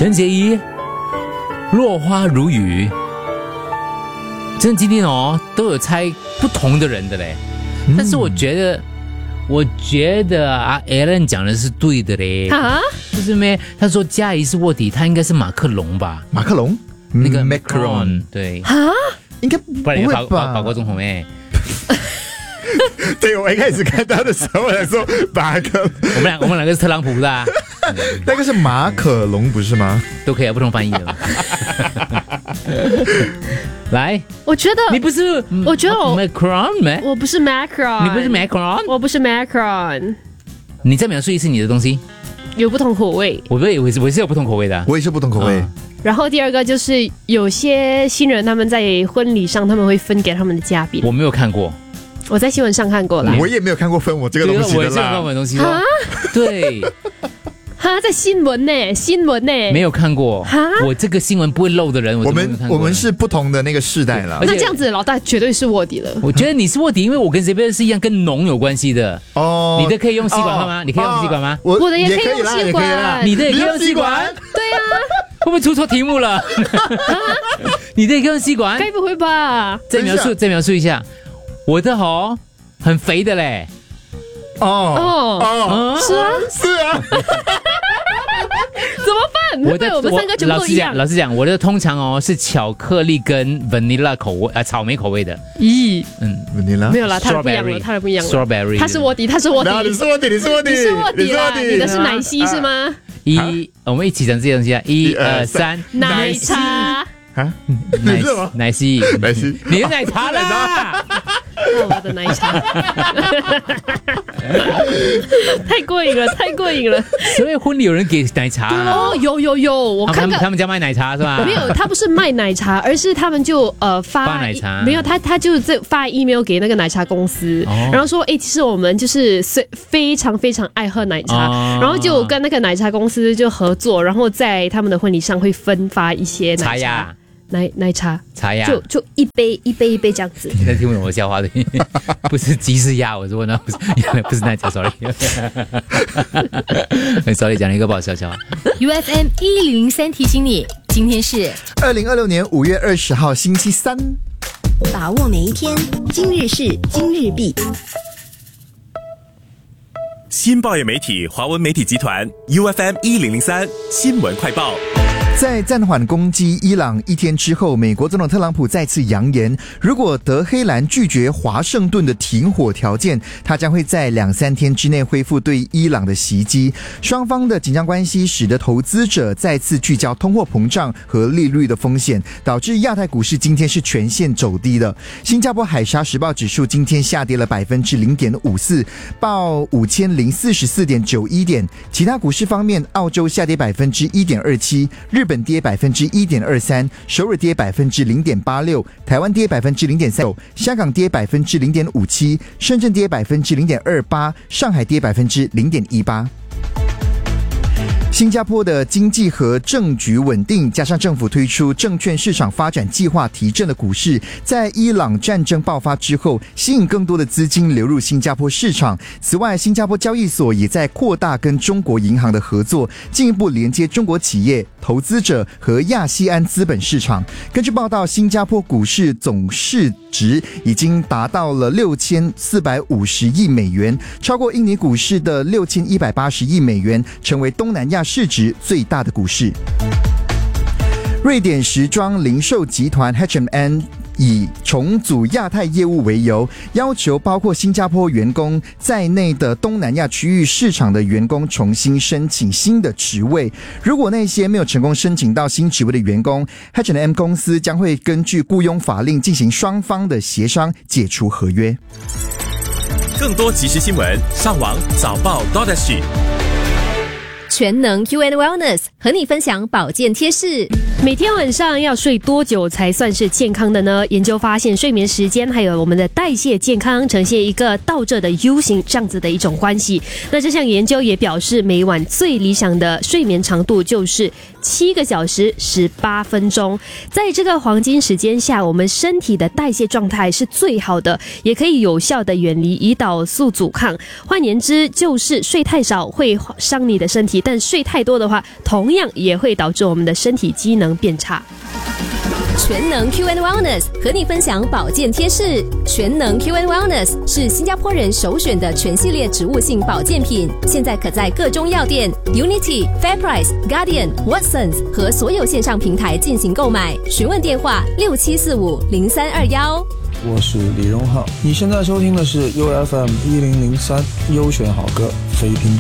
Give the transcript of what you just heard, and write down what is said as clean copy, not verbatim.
陈洁仪，落花如雨。真的今天都有猜不同的人的嘞，但是我觉得啊 ，Alan 讲的是对的嘞。啊？就是咩？他说嘉怡是卧底，他应该是马克龙吧？ 马克龙， 那个 Macron 对啊，应该不会吧？ 法国总统咩？ 对，我一开始看到的时候，我说马克， 我们两个是特朗普的、啊， 那个是马可龙不是吗？ 都可以啊，不同翻译的。来， 我觉得你不是， 我觉得 Macron 没？ 我不是 Macron， 你不是 Macron， 我不是 Macron。 你再描述一次你的东西， 有不同口味。 我是有不同口味的、啊， 我也是不同口味。 然后第二个就是有些新人他们在婚礼上他们会分给他们的嘉宾， 我没有看过。 我在新闻上看过了， 我也没有看过分我这个东西的啦。 我也是有看过东西的。啊，对， 哈，在新闻呢， 没有看过。哈，我这个新闻不会漏的人， 我们是不同的那个世代了。 那这样子，老大绝对是卧底了。 我觉得你是卧底，因为我跟 Xavier 是一样，跟农有关系的。哦，你的可以用吸管吗？你可以用吸管吗？ 我的也可以用吸管， 你的也可以用吸管。 对啊， 会不会出错题目了？你的也可以用吸管？ 该不会吧？ 再描述一下，我的很肥的嘞。 是啊，怎么办？我们三个全部都一样。 老实讲，我的通常是巧克力跟 vanilla 口味草莓口味的。 咦 ，vanilla 没有啦，它的不一样了，它的不一样了。 strawberry， 他是卧底，你是卧底啦，你的是奶昔是吗？ 我们一起讲这些东西啊！1、2、3， 奶茶啊， 奶昔，你的奶茶啦！ 我的奶茶，太过瘾了！ 所以婚礼有人给奶茶哦，有，我看他们家卖奶茶是吧？ 没有，他不是卖奶茶，而是他们就发奶茶， 没有他就发 email 给那个奶茶公司，然后说其实我们就是非常非常爱喝奶茶，然后就跟那个奶茶公司就合作，然后在他们的婚礼上会分发一些奶茶。奶茶呀， 就一杯这样子。 你在听不懂我笑话的，不是鸡是鸭，我是问到不是奶茶 ，sorry， sorry 讲了一个不好笑话。 UFM 1003提醒你，今天是 2026年5月20号星期三， 把握每一天，今日事今日毕。 新报业媒体华文媒体集团 UFM 1003新闻快报。 在暂缓攻击伊朗一天之后，美国总统特朗普再次扬言，如果德黑兰拒绝华盛顿的停火条件，他将会在2-3天之内恢复对伊朗的袭击。双方的紧张关系使得投资者再次聚焦通货膨胀和利率的风险，导致亚太股市今天是全线走低的。新加坡海沙时报指数今天下跌了 0.54%， 报 5044.91 点。其他股市方面，澳洲下跌 1.27%， 日本跌 1.23%， 首尔跌 0.86%， 台湾跌 0.39%， 香港跌 0.57%， 深圳跌 0.28%， 上海跌 0.18%。新加坡的经济和政局稳定，加上政府推出证券市场发展计划提振了股市，在伊朗战争爆发之后，吸引更多的资金流入新加坡市场。此外，新加坡交易所也在扩大跟中国银行的合作，进一步连接中国企业、投资者和亚细安资本市场。根据报道，新加坡股市总市值已经达到了6450亿美元，超过印尼股市的6180亿美元，成为东南亚市值最大的股市。瑞典时装零售集团 H&M 以重组亚太业务为由，要求包括新加坡员工在内的东南亚区域市场的员工重新申请新的职位。如果那些没有成功申请到新职位的员工， H&M 公司将会根据雇佣法令进行双方的协商，解除合约。 更多即时新闻，上网早报 .SG。 全能 UN Wellness 和你分享保健贴士。 每天晚上要睡多久才算是健康的呢？研究发现，睡眠时间还有我们的代谢健康呈现一个倒着的 U 型这样子的一种关系。那这项研究也表示，每晚最理想的睡眠长度就是7个小时18分钟。在这个黄金时间下，我们身体的代谢状态是最好的，也可以有效的远离胰岛素阻抗。换言之，就是睡太少会伤你的身体，但睡太多的话，同样也会导致我们的身体机能变差。 全能 Q&A Wellness 和你分享保健贴士。全能 Q&A Wellness 是新加坡人首选的全系列植物性保健品，现在可在各中药店、Unity、FairPrice、Guardian、Watsons 和所有线上平台进行购买。询问电话67450321。 我是李荣浩，你现在收听的是 UFM 1003优选好歌非频道。